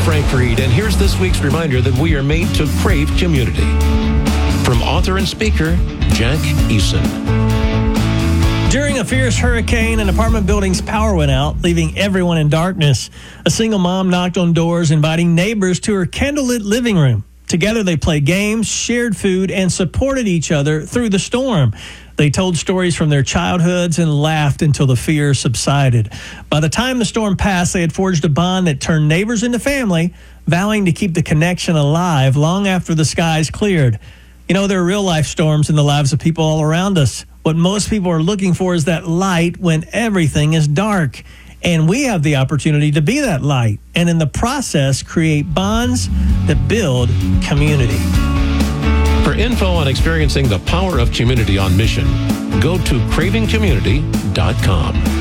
Frank Reed, and here's this week's reminder that we are made to crave community. From author and speaker, Jack Eason. During a fierce hurricane, an apartment building's power went out, leaving everyone in darkness. A single mom knocked on doors, inviting neighbors to her candlelit living room. Together, they played games, shared food, and supported each other through the storm. They told stories from their childhoods and laughed until the fear subsided. By the time the storm passed, they had forged a bond that turned neighbors into family, vowing to keep the connection alive long after the skies cleared. You know, there are real-life storms in the lives of people all around us. What most people are looking for is that light when everything is dark. And we have the opportunity to be that light, and in the process, create bonds that build community. For info on experiencing the power of community on mission, go to cravingcommunity.com.